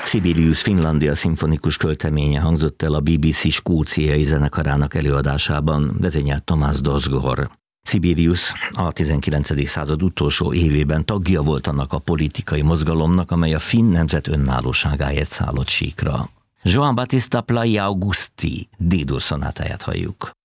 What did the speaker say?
Sibelius Finlandia szimfonikus költeménye hangzott el a BBC skóciai zenekarának előadásában, vezényelt Tamás Dosgor. Sibelius a 19. század utolsó évében tagja volt annak a politikai mozgalomnak, amely a finn nemzet önállóságáért szállott síkra. Johann Battista Plai Augusti D-dur szonátáját halljuk.